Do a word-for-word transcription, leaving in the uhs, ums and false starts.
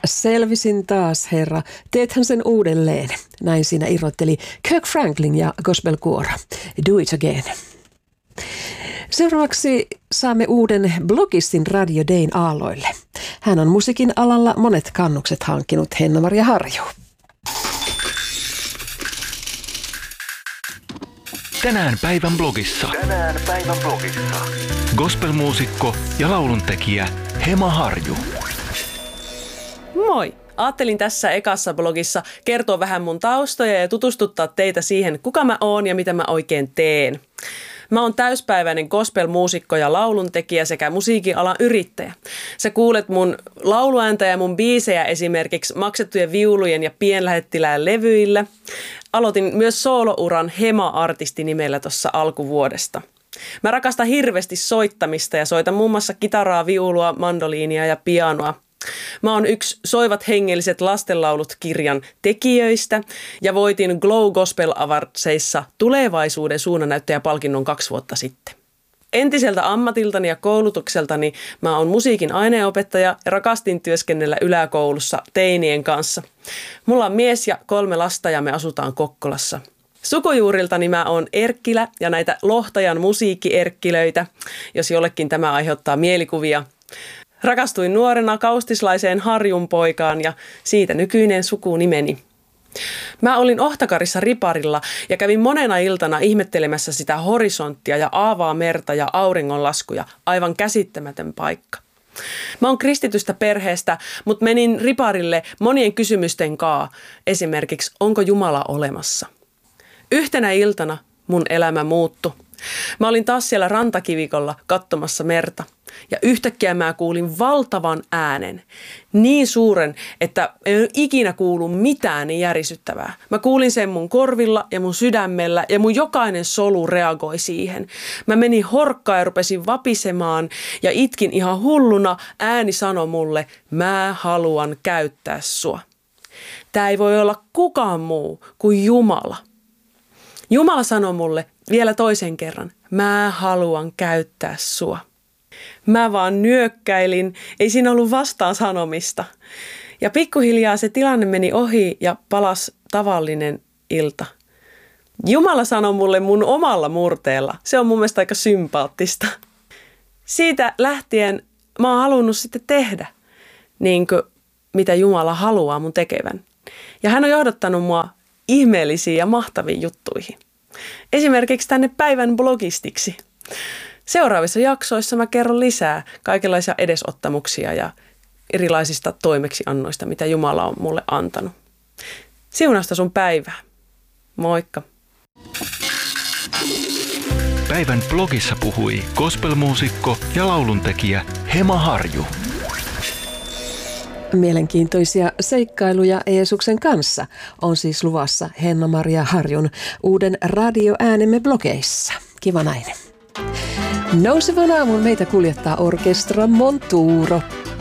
Selvisin taas, herra. Teethän sen uudelleen. Näin siinä irrotteli Kirk Franklin ja gospelkuoro. Do it again. Seuraavaksi saamme uuden blogistin Radio Dayn aalloille. Hän on musiikin alalla monet kannukset hankkinut, Henna-Maria Harju. Tänään päivän blogissa. Tänään päivän blogissa. Gospelmuusikko ja lauluntekijä Hema Harju. Moi! Ajattelin tässä ekassa blogissa kertoa vähän mun taustoja ja tutustuttaa teitä siihen, kuka mä oon ja mitä mä oikein teen. Mä oon täyspäiväinen gospelmuusikko ja lauluntekijä sekä musiikin alan yrittäjä. Sä kuulet mun lauluääntä ja mun biisejä esimerkiksi maksettujen viulujen ja pienlähettilään levyillä. Aloitin myös soolouran Hema-artisti nimellä tuossa alkuvuodesta. Mä rakastan hirveästi soittamista ja soitan muun muassa kitaraa, viulua, mandoliinia ja pianoa. Mä oon yksi Soivat hengelliset lastenlaulut -kirjan tekijöistä ja voitin Glow Gospel Awardsissa tulevaisuuden suunnannäyttäjäpalkinnon kaksi vuotta sitten. Entiseltä ammatiltani ja koulutukseltani mä oon musiikin aineenopettaja ja rakastin työskennellä yläkoulussa teinien kanssa. Mulla on mies ja kolme lasta ja me asutaan Kokkolassa. Sukujuuriltani mä oon erkkilä ja näitä Lohtajan musiikkierkkilöitä, jos jollekin tämä aiheuttaa mielikuvia. Rakastuin nuorena kaustislaiseen Harjun poikaan ja siitä nykyinen sukunimeni. Mä olin Ohtakarissa riparilla ja kävin monena iltana ihmettelemässä sitä horisonttia ja aavaa merta ja auringonlaskuja. Aivan käsittämätön paikka. Mä oon kristitystä perheestä, mutta menin riparille monien kysymysten kaa. Esimerkiksi, onko Jumala olemassa? Yhtenä iltana mun elämä muuttui. Mä olin taas siellä rantakivikolla katsomassa merta ja yhtäkkiä mä kuulin valtavan äänen. Niin suuren, että ei ole ikinä kuullut mitään niin järisyttävää. Mä kuulin sen mun korvilla ja mun sydämellä ja mun jokainen solu reagoi siihen. Mä menin horkkaan ja rupesin vapisemaan ja itkin ihan hulluna. Ääni sanoi mulle, mä haluan käyttää sua. Tää ei voi olla kukaan muu kuin Jumala. Jumala sanoi mulle vielä toisen kerran, mä haluan käyttää sua. Mä vaan nyökkäilin, ei siinä ollut vastaan sanomista. Ja pikkuhiljaa se tilanne meni ohi ja palasi tavallinen ilta. Jumala sanoi mulle mun omalla murteella. Se on mun mielestä aika sympaattista. Siitä lähtien mä oon halunnut sitten tehdä niin kuin mitä Jumala haluaa mun tekevän. Ja hän on johdattanut mua ihmeellisiin ja mahtaviin juttuihin. Esimerkiksi tänne päivän blogistiksi. Seuraavissa jaksoissa mä kerron lisää kaikenlaisia edesottamuksia ja erilaisista toimeksiannoista, mitä Jumala on mulle antanut. Siunasta sun päivää. Moikka! Päivän blogissa puhui gospelmuusikko ja lauluntekijä Hema Harju. Mielenkiintoisia seikkailuja Jeesuksen kanssa on siis luvassa Henna-Maria Harjun uuden radioäänemme blogeissa. Kiva näin. Nousevan aamun meitä kuljettaa orkestra Monturo.